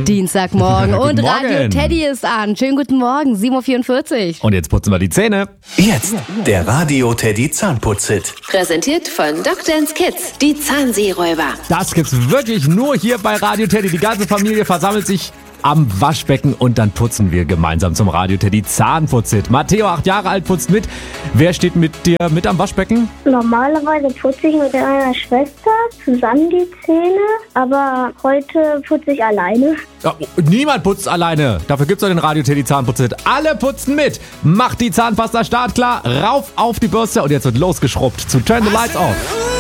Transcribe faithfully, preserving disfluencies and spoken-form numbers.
Dienstagmorgen Guten und Morgen. Radio Teddy ist an. Schönen guten Morgen, sieben Uhr vierundvierzig. Und jetzt putzen wir die Zähne. Jetzt der Radio Teddy Zahnputz-Hit. Präsentiert von Doktor Kids, die Zahnseeräuber. Das gibt's wirklich nur hier bei Radio Teddy. Die ganze Familie versammelt sich am Waschbecken und dann putzen wir gemeinsam zum Radio Teddy Zahnputz-Hit. Matteo, acht Jahre alt, putzt mit. Wer steht mit dir mit am Waschbecken? Normalerweise putze ich mit einer Schwester zusammen die Zähne, aber heute putze ich alleine. Ja, niemand putzt alleine. Dafür gibt's doch den Radio Teddy Zahnputz-Hit. Alle putzen mit. Macht die Zahnpasta startklar, rauf auf die Bürste und jetzt wird losgeschrubbt zu Turn the Lights Off.